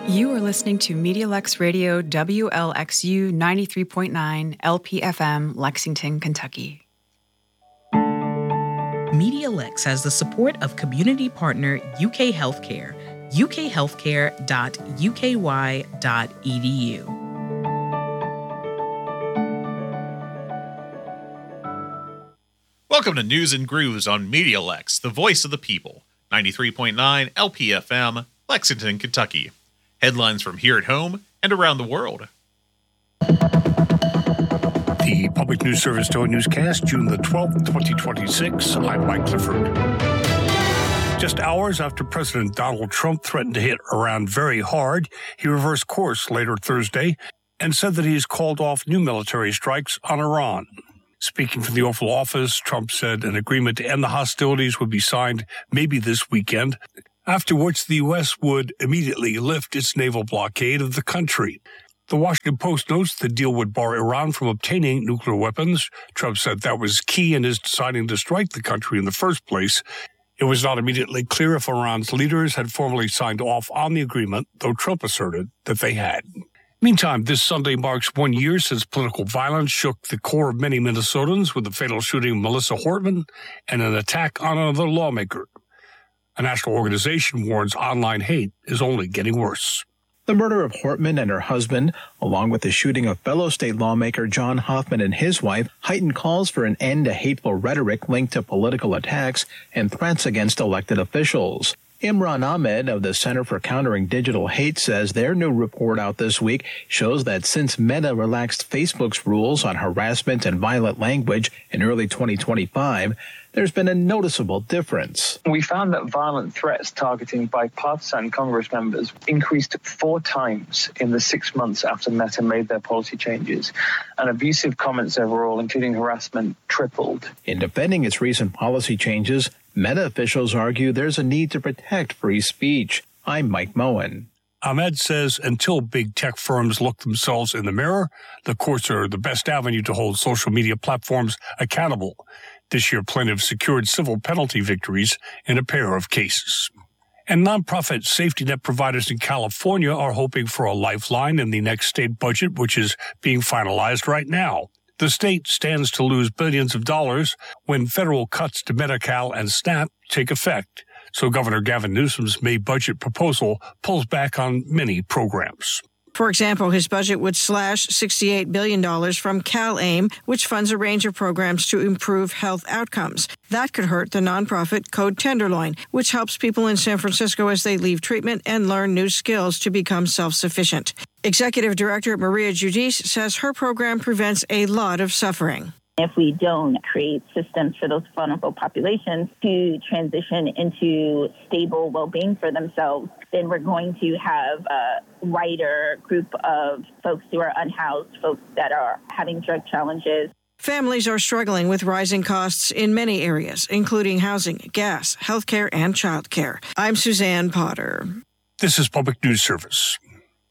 You are listening to MediaLex Radio WLXU 93.9 LPFM, Lexington, Kentucky. MediaLex has the support of community partner UK Healthcare, ukhealthcare.uky.edu. Welcome to News and Grooves on MediaLex, the voice of the people, 93.9 LPFM, Lexington, Kentucky. Headlines from here at home and around the world. The Public News Service Daily Newscast, June the 12th, 2026. I'm Mike Clifford. Just hours after President Donald Trump threatened to hit Iran very hard, he reversed course later Thursday and said that he's called off new military strikes on Iran. Speaking from the Oval Office, Trump said an agreement to end the hostilities would be signed maybe this weekend, after which the U.S. would immediately lift its naval blockade of the country. The Washington Post notes the deal would bar Iran from obtaining nuclear weapons. Trump said that was key in his deciding to strike the country in the first place. It was not immediately clear if Iran's leaders had formally signed off on the agreement, though Trump asserted that they had. Meantime, this Sunday marks 1 year since political violence shook the core of many Minnesotans with the fatal shooting of Melissa Hortman and an attack on another lawmaker. A national organization warns online hate is only getting worse. The murder of Hortman and her husband, along with the shooting of fellow state lawmaker John Hoffman and his wife, heightened calls for an end to hateful rhetoric linked to political attacks and threats against elected officials. Imran Ahmed of the Center for Countering Digital Hate says their new report out this week shows that since Meta relaxed Facebook's rules on harassment and violent language in early 2025, there's been a noticeable difference. We found that violent threats targeting bipartisan Congress members increased 4 times in the 6 months after Meta made their policy changes, and abusive comments overall, including harassment, tripled. In defending its recent policy changes, Meta officials argue there's a need to protect free speech. I'm Mike Moen. Ahmed says until big tech firms look themselves in the mirror, the courts are the best avenue to hold social media platforms accountable. This year, plaintiffs secured civil penalty victories in a pair of cases. And nonprofit safety net providers in California are hoping for a lifeline in the next state budget, which is being finalized right now. The state stands to lose billions of dollars when federal cuts to Medi-Cal and SNAP take effect. So Governor Gavin Newsom's May budget proposal pulls back on many programs. For example, his budget would slash $68 billion from CalAIM, which funds a range of programs to improve health outcomes. That could hurt the nonprofit Code Tenderloin, which helps people in San Francisco as they leave treatment and learn new skills to become self-sufficient. Executive Director Maria Giudice says her program prevents a lot of suffering. If we don't create systems for those vulnerable populations to transition into stable well-being for themselves, then we're going to have a wider group of folks who are unhoused, folks that are having drug challenges. Families are struggling with rising costs in many areas, including housing, gas, healthcare, and childcare. I'm Suzanne Potter. This is Public News Service.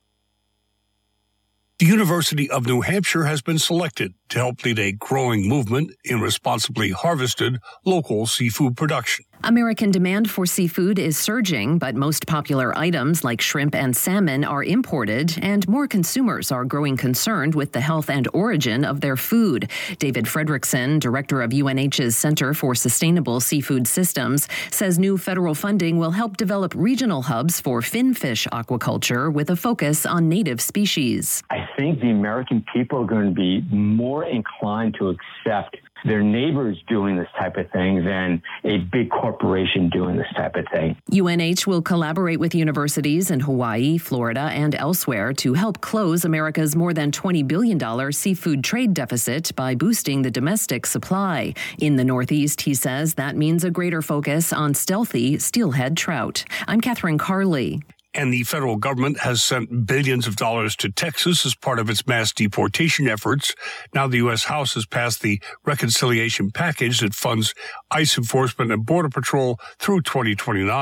The University of New Hampshire has been selected to help lead a growing movement in responsibly harvested local seafood production. American demand for seafood is surging, but most popular items like shrimp and salmon are imported, and more consumers are growing concerned with the health and origin of their food. David Fredrickson, director of UNH's Center for Sustainable Seafood Systems, says new federal funding will help develop regional hubs for finfish aquaculture with a focus on native species. I think the American people are going to be more inclined to accept their neighbors doing this type of thing than a big corporation doing this type of thing. UNH will collaborate with universities in Hawaii, Florida, and elsewhere to help close America's more than $20 billion seafood trade deficit by boosting the domestic supply. In the Northeast, he says that means a greater focus on stealthy steelhead trout. I'm Catherine Carley. And the federal government has sent billions of dollars to Texas as part of its mass deportation efforts. Now the U.S. House has passed the reconciliation package that funds ICE enforcement and Border Patrol through 2029.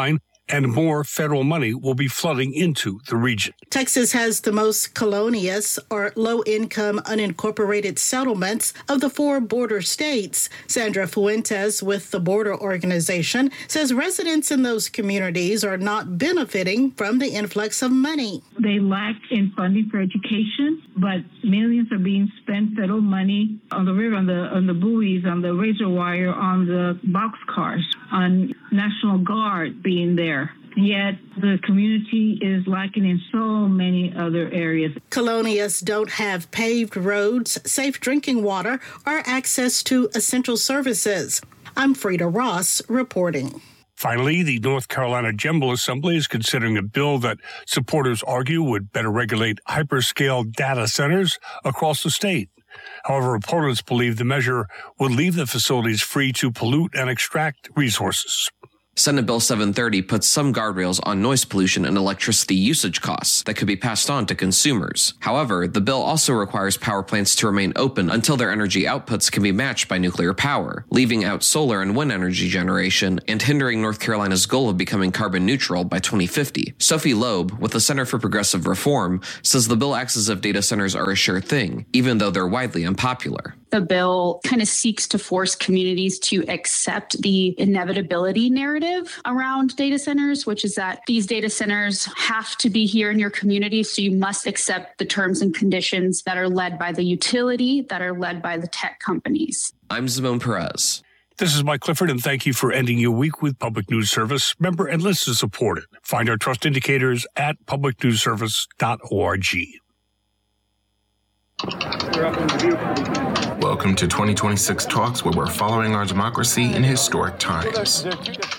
and more federal money will be flooding into the region. Texas has the most colonious or low-income unincorporated settlements of the 4 border states. Sandra Fuentes with the Border Organization says residents in those communities are not benefiting from the influx of money. They lack in funding for education, but millions are being spent federal money on the river, on the buoys, on the razor wire, on the boxcars, on National Guard being there. Yet the community is lacking in so many other areas. Colonias don't have paved roads, safe drinking water, or access to essential services. I'm Frida Ross reporting. Finally, the North Carolina General Assembly is considering a bill that supporters argue would better regulate hyperscale data centers across the state. However, opponents believe the measure would leave the facilities free to pollute and extract resources. Senate Bill 730 puts some guardrails on noise pollution and electricity usage costs that could be passed on to consumers. However, the bill also requires power plants to remain open until their energy outputs can be matched by nuclear power, leaving out solar and wind energy generation and hindering North Carolina's goal of becoming carbon neutral by 2050. Sophie Loeb, with the Center for Progressive Reform, says the bill acts as if data centers are a sure thing, even though they're widely unpopular. The bill kind of seeks to force communities to accept the inevitability narrative around data centers, which is that these data centers have to be here in your community, so you must accept the terms and conditions that are led by the utility, that are led by the tech companies. I'm Zimone Perez. This is Mike Clifford, and thank you for ending your week with Public News Service. Member and listener supported. Find our trust indicators at publicnewsservice.org. Welcome to 2026 Talks, where we're following our democracy in historic times.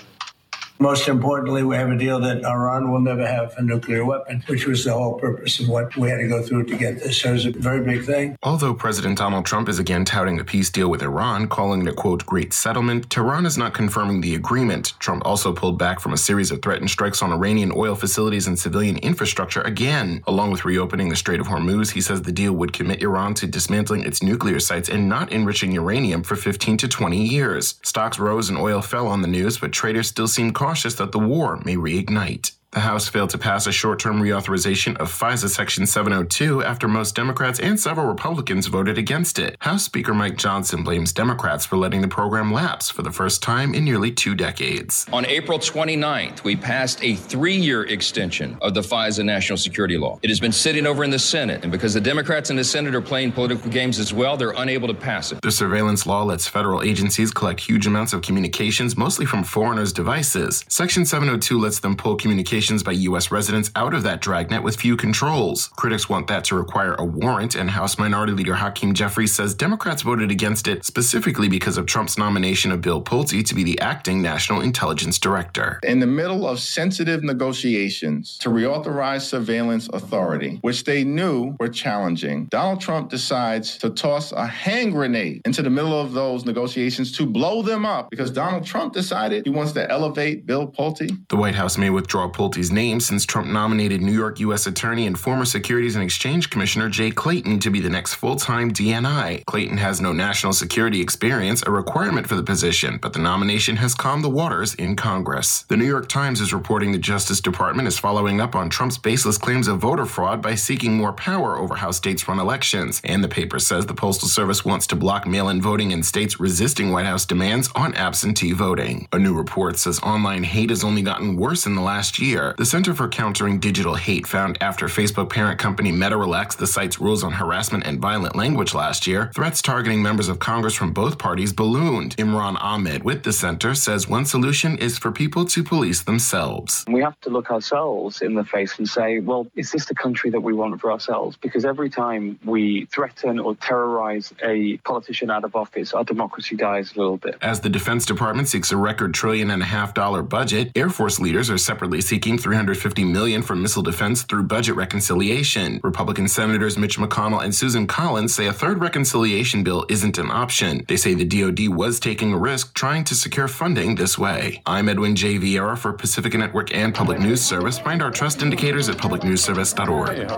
Most importantly, we have a deal that Iran will never have a nuclear weapon, which was the whole purpose of what we had to go through to get this. So it's a very big thing. Although President Donald Trump is again touting a peace deal with Iran, calling it a, quote, great settlement, Tehran is not confirming the agreement. Trump also pulled back from a series of threatened strikes on Iranian oil facilities and civilian infrastructure again. Along with reopening the Strait of Hormuz, he says the deal would commit Iran to dismantling its nuclear sites and not enriching uranium for 15 to 20 years. Stocks rose and oil fell on the news, but traders still seem cautious that the war may reignite. The House failed to pass a short-term reauthorization of FISA Section 702 after most Democrats and several Republicans voted against it. House Speaker Mike Johnson blames Democrats for letting the program lapse for the first time in nearly 2 decades. On April 29th, we passed a 3-year extension of the FISA national security law. It has been sitting over in the Senate, and because the Democrats in the Senate are playing political games as well, they're unable to pass it. The surveillance law lets federal agencies collect huge amounts of communications, mostly from foreigners' devices. Section 702 lets them pull communications by U.S. residents out of that dragnet with few controls. Critics want that to require a warrant, and House Minority Leader Hakeem Jeffries says Democrats voted against it specifically because of Trump's nomination of Bill Pulte to be the acting National Intelligence Director. In the middle of sensitive negotiations to reauthorize surveillance authority, which they knew were challenging, Donald Trump decides to toss a hand grenade into the middle of those negotiations to blow them up because Donald Trump decided he wants to elevate Bill Pulte. The White House may withdraw Pulte's name since Trump nominated New York U.S. Attorney and former Securities and Exchange Commissioner Jay Clayton to be the next full-time DNI. Clayton has no national security experience, a requirement for the position, but the nomination has calmed the waters in Congress. The New York Times is reporting the Justice Department is following up on Trump's baseless claims of voter fraud by seeking more power over how states run elections, and the paper says the Postal Service wants to block mail-in voting in states resisting White House demands on absentee voting. A new report says online hate has only gotten worse in the last year. The Center for Countering Digital Hate found after Facebook parent company Meta relaxed the site's rules on harassment and violent language last year, threats targeting members of Congress from both parties ballooned. Imran Ahmed with the center says one solution is for people to police themselves. We have to look ourselves in the face and say, well, is this the country that we want for ourselves? Because every time we threaten or terrorize a politician out of office, our democracy dies a little bit. As the Defense Department seeks a record $1.5 trillion budget, Air Force leaders are separately seeking $350 million for missile defense through budget reconciliation. Republican Senators Mitch McConnell and Susan Collins say a third reconciliation bill isn't an option. They say the DoD was taking a risk trying to secure funding this way. I'm Edwin J. Vieira for Pacifica Network and Public News Service. Find our trust indicators at publicnewsservice.org.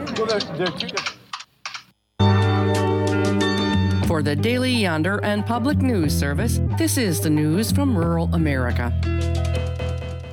For the Daily Yonder and Public News Service, this is the news from rural America.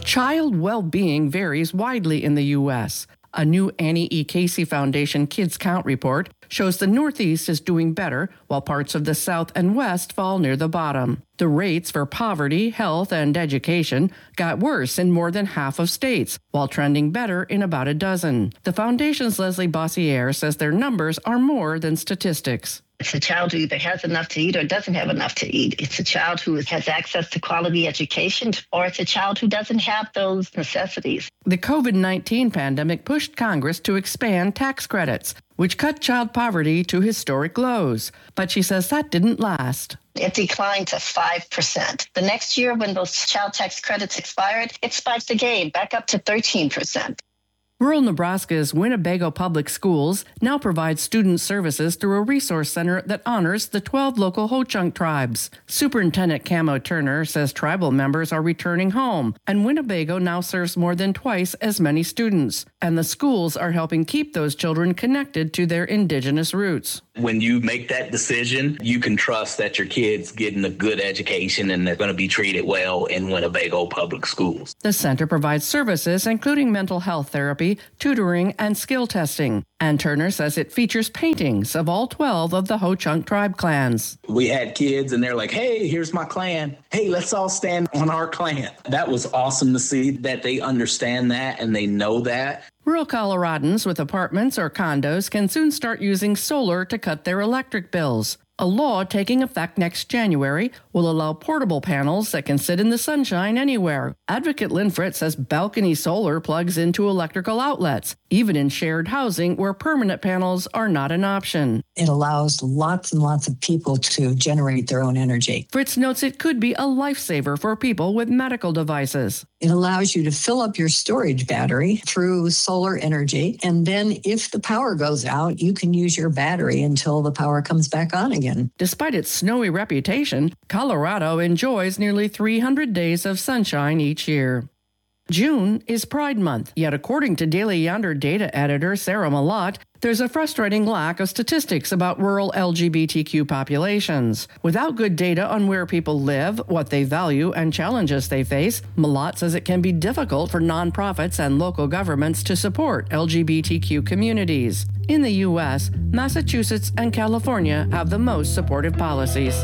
Child well-being varies widely in the U.S. A new Annie E. Casey Foundation Kids Count report shows the Northeast is doing better, while parts of the South and West fall near the bottom. The rates for poverty, health, and education got worse in more than half of states, while trending better in about a dozen. The foundation's Leslie Bossiere says their numbers are more than statistics. It's a child who either has enough to eat or doesn't have enough to eat. It's a child who has access to quality education, or it's a child who doesn't have those necessities. The COVID-19 pandemic pushed Congress to expand tax credits, which cut child poverty to historic lows. But she says that didn't last. It declined to 5%. The next year, when those child tax credits expired, it spiked again, back up to 13%. Rural Nebraska's Winnebago Public Schools now provides student services through a resource center that honors the 12 local Ho-Chunk tribes. Superintendent Camo Turner says tribal members are returning home, and Winnebago now serves more than twice as many students. And the schools are helping keep those children connected to their indigenous roots. When you make that decision, you can trust that your kid's getting a good education and they're going to be treated well in Winnebago Public Schools. The center provides services including mental health therapy, tutoring, and skill testing. And Turner says it features paintings of all 12 of the Ho-Chunk tribe clans. We had kids and they're like, hey, here's my clan. Hey, let's all stand on our clan. That was awesome to see that they understand that and they know that. Rural Coloradans with apartments or condos can soon start using solar to cut their electric bills. A law taking effect next January will allow portable panels that can sit in the sunshine anywhere. Advocate Lynn Fritz says balcony solar plugs into electrical outlets, even in shared housing where permanent panels are not an option. It allows lots and lots of people to generate their own energy. Fritz notes it could be a lifesaver for people with medical devices. It allows you to fill up your storage battery through solar energy, and then if the power goes out, you can use your battery until the power comes back on again. Despite its snowy reputation, Colorado enjoys nearly 300 days of sunshine each year. June is Pride Month, yet according to Daily Yonder data editor Sarah Malott, there's a frustrating lack of statistics about rural LGBTQ populations. Without good data on where people live, what they value, and challenges they face, Malott says it can be difficult for nonprofits and local governments to support LGBTQ communities. In the U.S., Massachusetts and California have the most supportive policies.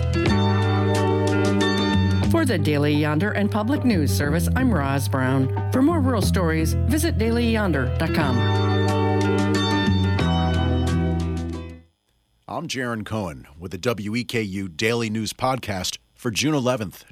For the Daily Yonder and Public News Service, I'm Roz Brown. For more rural stories, visit dailyyonder.com. I'm Jaron Cohen with the WEKU Daily News Podcast for June 11th,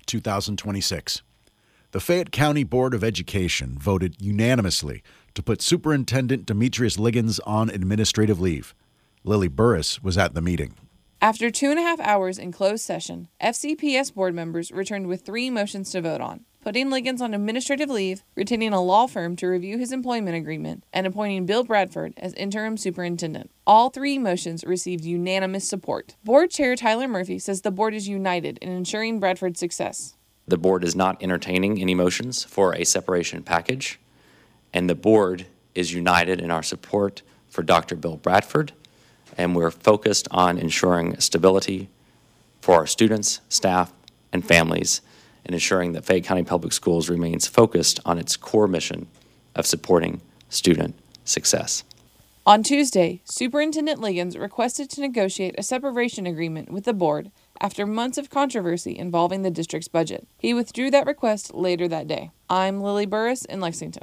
2026. The Fayette County Board of Education voted unanimously to put Superintendent Demetrius Liggins on administrative leave. Lily Burris was at the meeting. After 2.5 hours in closed session, FCPS board members returned with 3 motions to vote on: putting Liggins on administrative leave, retaining a law firm to review his employment agreement, and appointing Bill Bradford as interim superintendent. All 3 motions received unanimous support. Board Chair Tyler Murphy says the board is united in ensuring Bradford's success. The board is not entertaining any motions for a separation package, and the board is united in our support for Dr. Bill Bradford, and we're focused on ensuring stability for our students, staff, and families, and ensuring that Fayette County Public Schools remains focused on its core mission of supporting student success. On Tuesday, Superintendent Liggins requested to negotiate a separation agreement with the board after months of controversy involving the district's budget. He withdrew that request later that day. I'm Lily Burris in Lexington.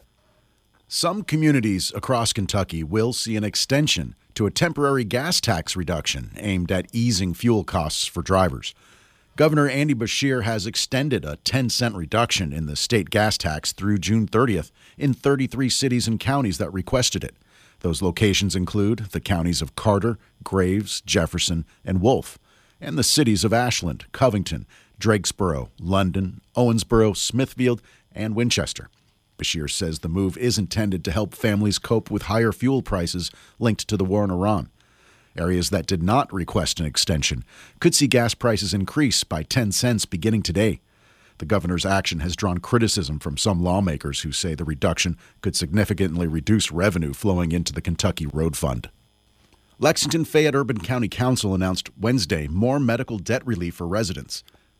Some communities across Kentucky will see an extension to a temporary gas tax reduction aimed at easing fuel costs for drivers. Governor Andy Beshear has extended a 10-cent reduction in the state gas tax through June 30th in 33 cities and counties that requested it. Those locations include the counties of Carter, Graves, Jefferson, and Wolfe, and the cities of Ashland, Covington, Drakesboro, London, Owensboro, Smithfield, and Winchester. Beshear says the move is intended to help families cope with higher fuel prices linked to the war in Iran. Areas that did not request an extension could see gas prices increase by 10 cents beginning today. The governor's action has drawn criticism from some lawmakers who say the reduction could significantly reduce revenue flowing into the Kentucky Road Fund. Lexington Fayette Urban County Council announced Wednesday more medical debt relief for residents.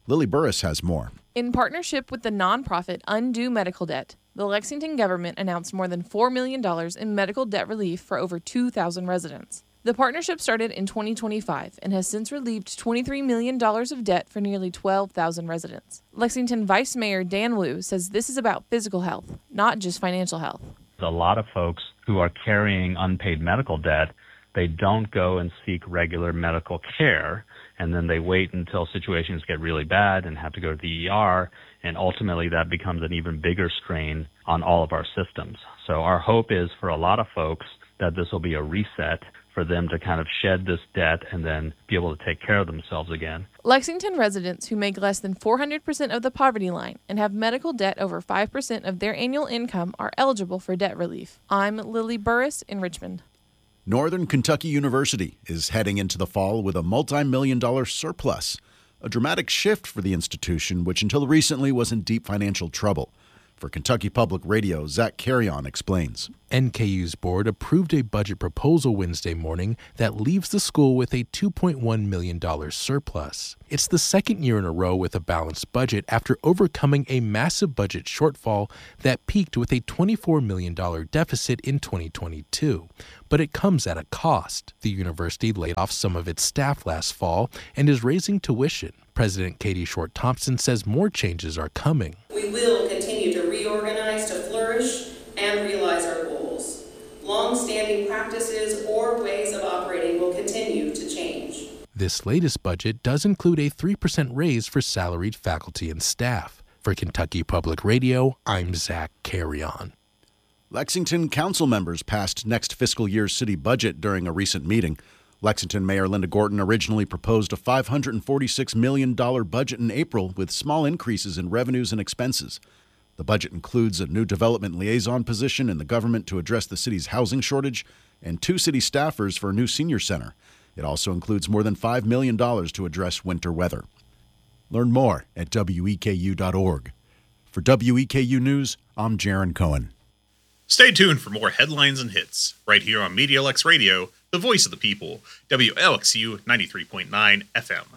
Lily Burris has more. In partnership with the nonprofit Undo Medical Debt, the Lexington government announced more than $4 million in medical debt relief for over 2,000 residents. The partnership started in 2025 and has since relieved $23 million of debt for nearly 12,000 residents. Lexington Vice Mayor Dan Wu says this is about physical health, not just financial health. A lot of folks who are carrying unpaid medical debt, they don't go and seek regular medical care, and then they wait until situations get really bad and have to go to the ER, and ultimately that becomes an even bigger strain on all of our systems. So our hope is for a lot of folks that this will be a reset for them to kind of shed this debt and then be able to take care of themselves again. Lexington residents who make less than 400% of the poverty line and have medical debt over 5% of their annual income are eligible for debt relief. I'm Lily Burris in Richmond. Northern Kentucky University is heading into the fall with a multi-million-dollar surplus, a dramatic shift for the institution, which until recently was in deep financial trouble. For Kentucky Public Radio, Zach Carrion explains. NKU's board approved a budget proposal Wednesday morning that leaves the school with a $2.1 million surplus. It's the second year in a row with a balanced budget after overcoming a massive budget shortfall that peaked with a $24 million deficit in 2022. But it comes at a cost. The university laid off some of its staff last fall and is raising tuition. President Katie Short-Thompson says more changes are coming. We will continue to reorganize to flourish and realize our goals. Long-standing practices or ways of operating will continue to change. This latest budget does include a 3% raise for salaried faculty and staff. For Kentucky Public Radio, I'm Zach Carrion. Lexington council members passed next fiscal year's city budget during a recent meeting. Lexington Mayor Linda Gorton originally proposed a $546 million budget in April with small increases in revenues and expenses. The budget includes a new development liaison position in the government to address the city's housing shortage and 2 city staffers for a new senior center. It also includes more than $5 million to address winter weather. Learn more at weku.org. For WEKU News, I'm Jaron Cohen. Stay tuned for more headlines and hits right here on MediaLex Radio, the voice of the people, WLXU 93.9 FM.